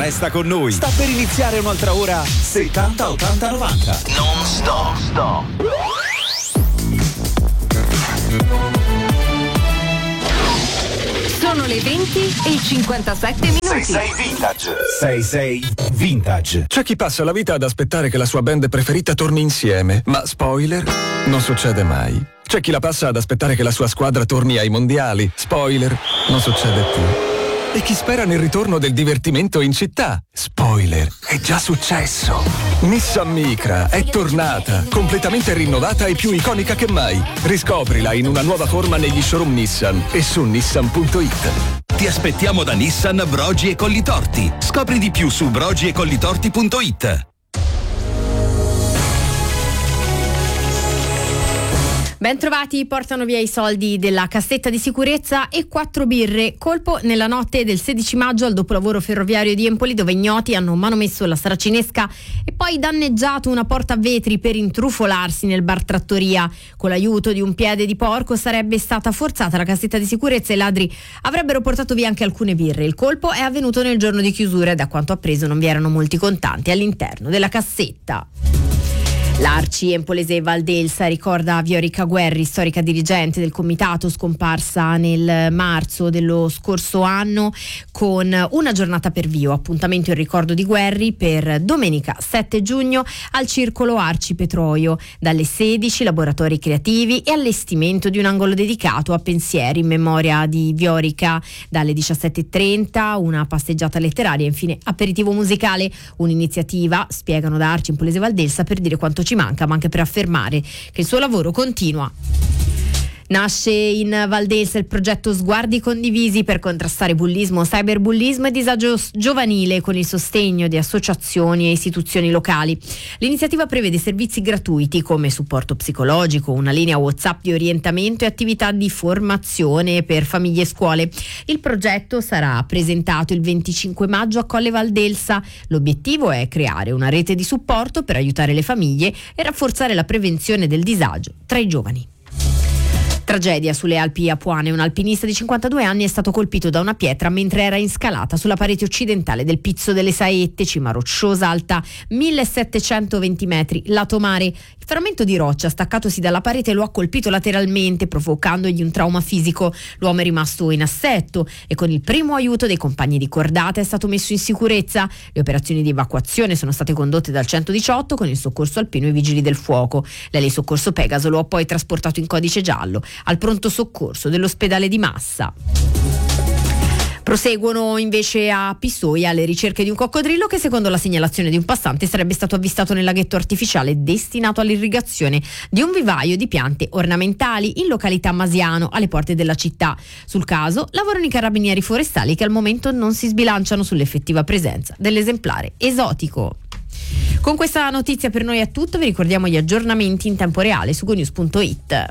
Resta con noi. Sta per iniziare un'altra ora 70 80 90. Non stop. Sono le 20:57 minuti. 66 Vintage. 66 Vintage. C'è chi passa la vita ad aspettare che la sua band preferita torni insieme, ma spoiler, non succede mai. C'è chi la passa ad aspettare che la sua squadra torni ai mondiali, spoiler, non succede più. E chi spera nel ritorno del divertimento in città, spoiler, è già successo. Nissan Micra è tornata, completamente rinnovata e più iconica che mai. Riscoprila in una nuova forma negli showroom Nissan e su nissan.it. Ti aspettiamo da Nissan Brogi e Collitorti. Scopri di più su brogiecollitorti.it. Ben trovati, portano via i soldi della cassetta di sicurezza e 4 birre. Colpo nella notte del 16 maggio al dopolavoro ferroviario di Empoli, dove ignoti hanno manomesso la saracinesca e poi danneggiato una porta a vetri per intrufolarsi nel bar trattoria. Con l'aiuto di un piede di porco sarebbe stata forzata la cassetta di sicurezza e i ladri avrebbero portato via anche alcune birre. Il colpo è avvenuto nel giorno di chiusura e da quanto appreso non vi erano molti contanti all'interno della cassetta. L'Arci empolese Valdelsa ricorda Viorica Guerri, storica dirigente del comitato scomparsa nel marzo dello scorso anno, con una giornata per vivo. Appuntamento in ricordo di Guerri per domenica 7 giugno al Circolo Arci Petroio. Dalle 16 laboratori creativi e allestimento di un angolo dedicato a pensieri in memoria di Viorica. Dalle 17:30 una passeggiata letteraria e infine aperitivo musicale. Un'iniziativa, spiegano da Arci empolese Valdelsa, per dire quanto ci manca, ma anche per affermare che il suo lavoro continua. Nasce in Valdelsa il progetto Sguardi Condivisi per contrastare bullismo, cyberbullismo e disagio giovanile con il sostegno di associazioni e istituzioni locali. L'iniziativa prevede servizi gratuiti come supporto psicologico, una linea WhatsApp di orientamento e attività di formazione per famiglie e scuole. Il progetto sarà presentato il 25 maggio a Colle Valdelsa. L'obiettivo è creare una rete di supporto per aiutare le famiglie e rafforzare la prevenzione del disagio tra i giovani. Tragedia sulle Alpi Apuane. Un alpinista di 52 anni è stato colpito da una pietra mentre era in scalata sulla parete occidentale del Pizzo delle Saette, cima rocciosa alta 1720 metri, lato mare. Il frammento di roccia staccatosi dalla parete lo ha colpito lateralmente, provocandogli un trauma fisico. L'uomo è rimasto in assetto e con il primo aiuto dei compagni di cordata è stato messo in sicurezza. Le operazioni di evacuazione sono state condotte dal 118 con il soccorso alpino e i vigili del fuoco. L'Eli Soccorso Pegaso lo ha poi trasportato in codice giallo al pronto soccorso dell'ospedale di Massa. Proseguono invece a Pistoia le ricerche di un coccodrillo che, secondo la segnalazione di un passante, sarebbe stato avvistato nel laghetto artificiale destinato all'irrigazione di un vivaio di piante ornamentali in località Masiano, alle porte della città. Sul caso lavorano i carabinieri forestali che al momento non si sbilanciano sull'effettiva presenza dell'esemplare esotico. Con questa notizia per noi è tutto, vi ricordiamo gli aggiornamenti in tempo reale su gonews.it.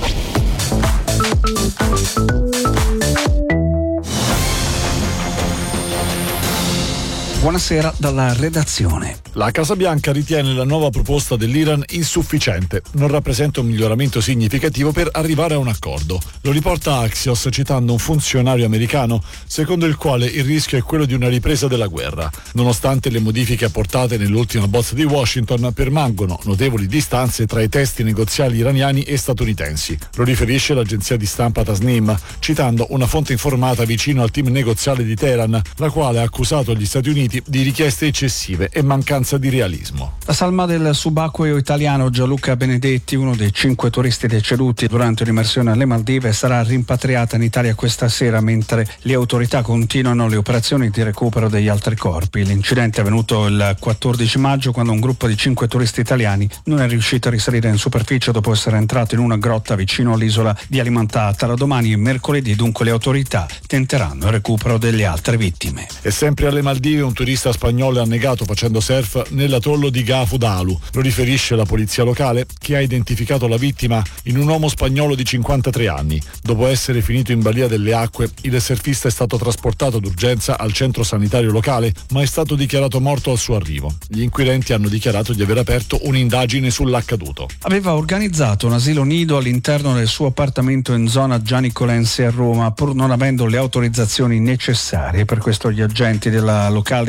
Buonasera dalla redazione. La Casa Bianca ritiene la nuova proposta dell'Iran insufficiente, non rappresenta un miglioramento significativo per arrivare a un accordo. Lo riporta Axios citando un funzionario americano, secondo il quale il rischio è quello di una ripresa della guerra. Nonostante le modifiche apportate nell'ultima bozza di Washington, permangono notevoli distanze tra i testi negoziali iraniani e statunitensi. Lo riferisce l'agenzia di stampa Tasnim, citando una fonte informata vicino al team negoziale di Teheran, la quale ha accusato gli Stati Uniti di richieste eccessive e mancanza di realismo. La salma del subacqueo italiano Gianluca Benedetti, uno dei 5 turisti deceduti durante un'immersione alle Maldive, sarà rimpatriata in Italia questa sera mentre le autorità continuano le operazioni di recupero degli altri corpi. L'incidente è avvenuto il 14 maggio quando un gruppo di 5 turisti italiani non è riuscito a risalire in superficie dopo essere entrato in una grotta vicino all'isola di Alimentata. Da domani, mercoledì, dunque le autorità tenteranno il recupero delle altre vittime. E sempre alle Maldive un turista spagnolo è annegato facendo surf nell'atollo di Gafu Dalu. Lo riferisce la polizia locale, che ha identificato la vittima in un uomo spagnolo di 53 anni. Dopo essere finito in balia delle acque, il surfista è stato trasportato d'urgenza al centro sanitario locale, ma è stato dichiarato morto al suo arrivo. Gli inquirenti hanno dichiarato di aver aperto un'indagine sull'accaduto. Aveva organizzato un asilo nido all'interno del suo appartamento in zona Gianicolense a Roma, pur non avendo le autorizzazioni necessarie. Per questo gli agenti della locale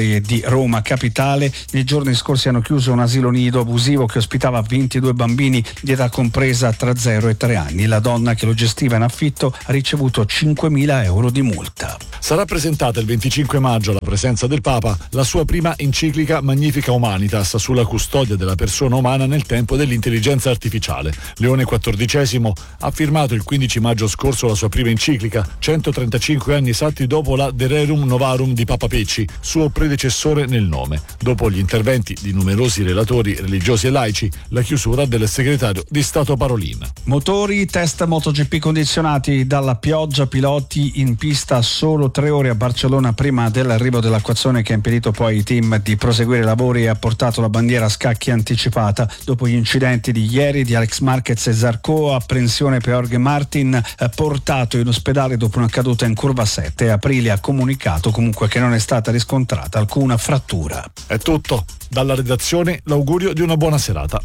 minori di Roma Capitale. Nei giorni scorsi hanno chiuso un asilo nido abusivo che ospitava 22 bambini di età compresa tra 0 e 3 anni. La donna che lo gestiva in affitto ha ricevuto 5.000 euro di multa. Sarà presentata il 25 maggio alla presenza del Papa la sua prima enciclica Magnifica Humanitas sulla custodia della persona umana nel tempo dell'intelligenza artificiale. Leone XIV ha firmato il 15 maggio scorso la sua prima enciclica, 135 anni esatti dopo la De Rerum Novarum di Papa Pecci, suo predecessore nel nome. Dopo gli interventi di numerosi relatori religiosi e laici, la chiusura del segretario di Stato Parolin. Motori, test MotoGP condizionati dalla pioggia, piloti in pista solo 3 ore a Barcellona prima dell'arrivo dell'acquazzone che ha impedito poi ai team di proseguire i lavori e ha portato la bandiera a scacchi anticipata. Dopo gli incidenti di ieri di Alex Marquez e Zarco, apprensione per Jorge Martin, portato in ospedale dopo una caduta in curva 7. Aprilia ha comunicato comunque che non è stata riscontrata alcuna frattura. È tutto. Dalla redazione l'augurio di una buona serata.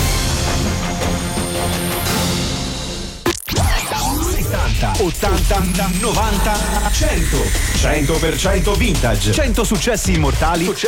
80, 90, 100. 100% vintage. 100 successi immortali